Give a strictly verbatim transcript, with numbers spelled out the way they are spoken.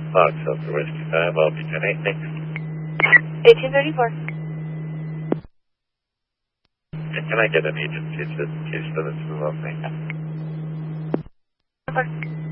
Fox, Delta Whiskey five, I'll be ten eight, thanks. eighteen thirty-four. And can I get an agency just in case for this as well, thanks? Okay.